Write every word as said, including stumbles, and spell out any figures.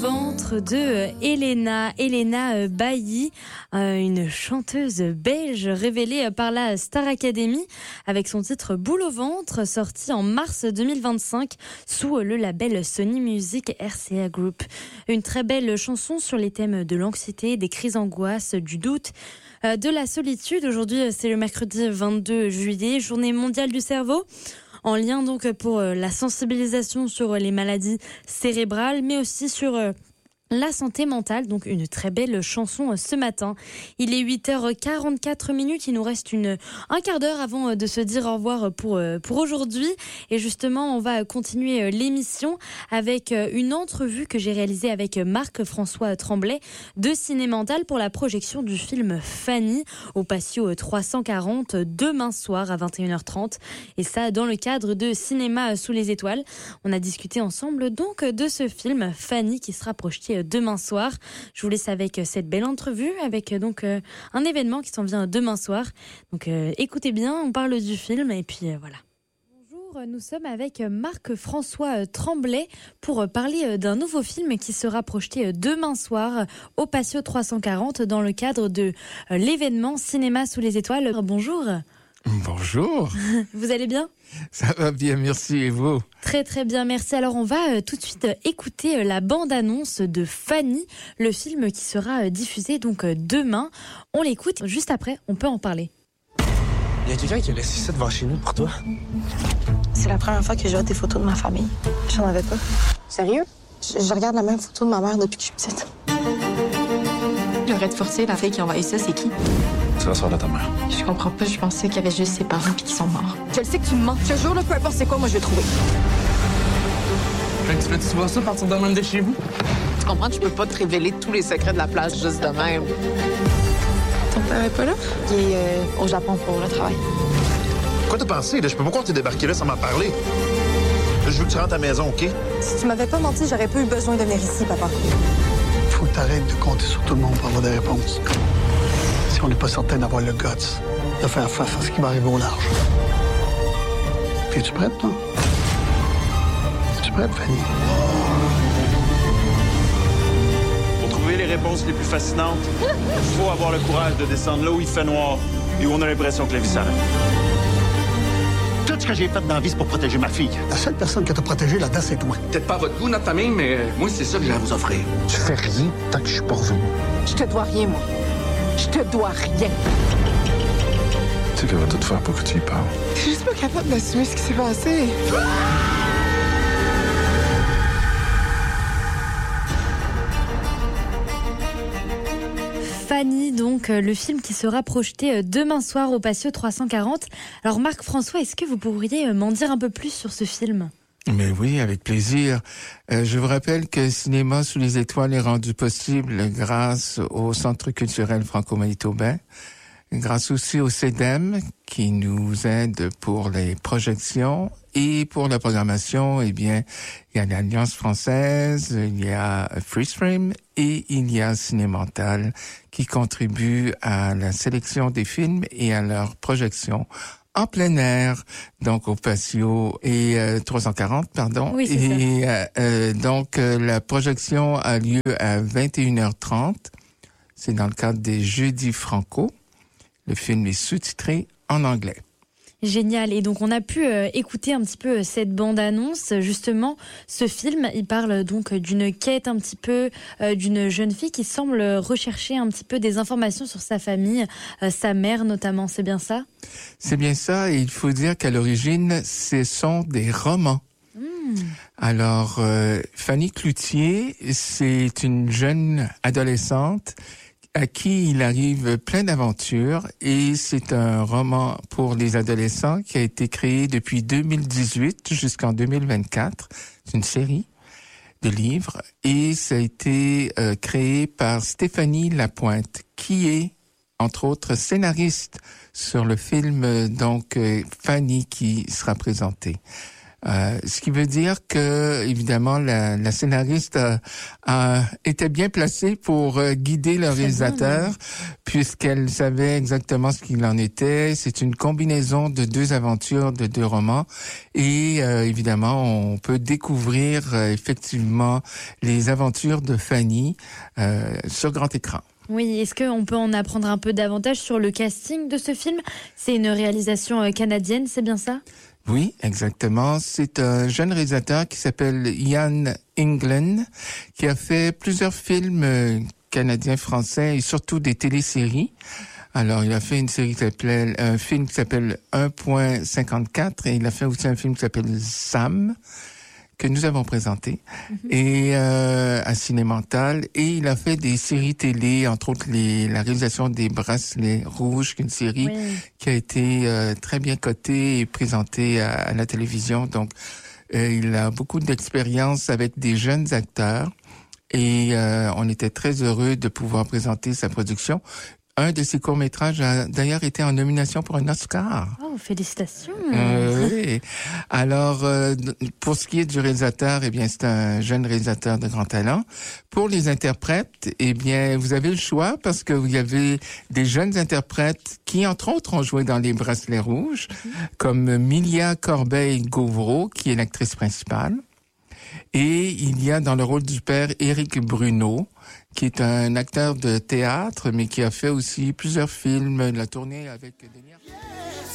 ventre de euh, Elena, Elena euh, Bailly, euh, une chanteuse belge révélée par la Star Academy avec son titre Boule au ventre, sorti en mars deux mille vingt-cinq sous le label Sony Music R C A Group. Une très belle chanson sur les thèmes de l'anxiété, des crises d'angoisse, du doute, euh, de la solitude. Aujourd'hui, c'est le mercredi vingt-deux juillet, journée mondiale du cerveau. En lien donc pour la sensibilisation sur les maladies cérébrales, mais aussi sur la santé mentale, donc une très belle chanson ce matin. Il est huit heures quarante-quatre minutes, il nous reste une, un quart d'heure avant de se dire au revoir pour, pour aujourd'hui. Et justement, on va continuer l'émission avec une entrevue que j'ai réalisée avec Marc-François Tremblay de Cinémental pour la projection du film Fanny au Patio trois cent quarante demain soir à vingt et une heures trente. Et ça, dans le cadre de Cinéma sous les étoiles. On a discuté ensemble donc de ce film Fanny qui sera projeté demain soir. Je vous laisse avec cette belle entrevue, avec donc euh, un événement qui s'en vient demain soir. Donc euh, écoutez bien, on parle du film et puis euh, voilà. Bonjour, nous sommes avec Marc-François Tremblay pour parler d'un nouveau film qui sera projeté demain soir au Patio trois cent quarante dans le cadre de l'événement Cinéma sous les étoiles. Bonjour. Bonjour. Vous allez bien ? Ça va bien, merci. Et vous ? Très très bien, merci. Alors on va euh, tout de suite euh, écouter euh, la bande-annonce de Fanny, le film qui sera euh, diffusé donc euh, demain. On l'écoute juste après, on peut en parler. Il y a quelqu'un qui a laissé ça devant chez nous pour toi. C'est la première fois que je vois des photos de ma famille. J'en avais pas. Sérieux? Je, je regarde la même photo de ma mère depuis que je suis petite. Le Red Fortier, la fille qui a envoyé ça, c'est qui? C'est la soeur de ta mère. Je comprends pas, je pensais qu'il y avait juste ses parents puis qu'ils sont morts. Je le sais que tu me mens. Je te jure, là, peu importe c'est quoi, moi je vais trouver. Fait que tu fais-tu voir ça partir de même de chez vous? Tu comprends, tu peux pas te révéler tous les secrets de la place juste de même. Ton père est pas là? Il est euh, au Japon pour le travail. Quoi t'as pensé, là? Je peux pas croire que t'es débarqué là sans m'en parler. Là, je veux que tu rentres à la maison, OK? Si tu m'avais pas menti, j'aurais pas eu besoin de venir ici, papa. Faut que t'arrêtes de compter sur tout le monde pour avoir des réponses. Si on n'est pas certain d'avoir le guts de faire face à ce qui va arriver au large. Es-tu prête, toi? Es-tu prête, Fanny? Pour trouver les réponses les plus fascinantes, il faut avoir le courage de descendre là où il fait noir et où on a l'impression que la vie s'arrête. Tout ce que j'ai fait dans la vie, c'est pour protéger ma fille. La seule personne qui t'a protégé là-dedans, c'est toi. Peut-être pas votre goût, notre famille, mais moi, c'est ça que j'ai à vous offrir. Tu fais rien tant que je suis pas revenu. Je te dois rien, moi. Je te dois rien. Tu sais qu'elle va tout faire pour que tu y parles. Je suis juste pas capable d'assumer ce qui s'est passé. Fanny, donc le film qui sera projeté demain soir au Patio trois cent quarante. Alors Marc-François, est-ce que vous pourriez m'en dire un peu plus sur ce film ? Mais oui, avec plaisir. Euh, je vous rappelle que Cinéma sous les étoiles est rendu possible grâce au Centre culturel franco-manitobain, grâce aussi au C E D E M qui nous aide pour les projections et pour la programmation. Eh bien, il y a l'Alliance française, il y a Freeze Frame et il y a Cinémental qui contribuent à la sélection des films et à leur projection en plein air, donc au Patio et euh, trois cent quarante, pardon. Oui, c'est et ça. Euh, euh, donc euh, la projection a lieu à vingt et une heures trente. C'est dans le cadre des Jeudis Franco. Le film est sous-titré en anglais. Génial. Et donc, on a pu euh, écouter un petit peu cette bande-annonce. Justement, ce film, il parle donc d'une quête un petit peu euh, d'une jeune fille qui semble rechercher un petit peu des informations sur sa famille, euh, sa mère notamment. C'est bien ça? C'est bien ça. Et il faut dire qu'à l'origine, ce sont des romans. Mmh. Alors, euh, Fanny Cloutier, c'est une jeune adolescente à qui il arrive plein d'aventures et c'est un roman pour les adolescents qui a été créé depuis deux mille dix-huit jusqu'en deux mille vingt-quatre. C'est une série de livres et ça a été euh, créé par Stéphanie Lapointe qui est, entre autres, scénariste sur le film donc euh, Fanny qui sera présenté. Euh, ce qui veut dire que, évidemment, la, la scénariste a, a, était bien placée pour euh, guider le réalisateur, bien, puisqu'elle savait exactement ce qu'il en était. C'est une combinaison de deux aventures, de deux romans, et euh, évidemment, on peut découvrir euh, effectivement les aventures de Fanny euh, sur grand écran. Oui, est-ce qu'on peut en apprendre un peu davantage sur le casting de ce film? C'est une réalisation canadienne, c'est bien ça? Oui, exactement. C'est un jeune réalisateur qui s'appelle Ian England, qui a fait plusieurs films canadiens, français et surtout des téléséries. Alors, il a fait une série qui s'appelait, un film qui s'appelle un point cinquante-quatre et il a fait aussi un film qui s'appelle Sam, que nous avons présenté, mm-hmm. et euh, à Cinémental, et il a fait des séries télé, entre autres les, la réalisation des Bracelets Rouges, qui est une série oui. qui a été euh, très bien cotée et présentée à, à la télévision. Donc, euh, il a beaucoup d'expérience avec des jeunes acteurs, et euh, on était très heureux de pouvoir présenter sa production. Un de ses courts-métrages a d'ailleurs été en nomination pour un Oscar. Oh, félicitations! Euh, oui. Alors, euh, pour ce qui est du réalisateur, eh bien, c'est un jeune réalisateur de grand talent. Pour les interprètes, eh bien, vous avez le choix parce que vous avez des jeunes interprètes qui, entre autres, ont joué dans Les Bracelets Rouges, mmh. comme Milia Corbeil-Gauvreau, qui est l'actrice principale. Et il y a dans le rôle du père Éric Bruno, qui est un acteur de théâtre, mais qui a fait aussi plusieurs films. Il a tourné avec Denis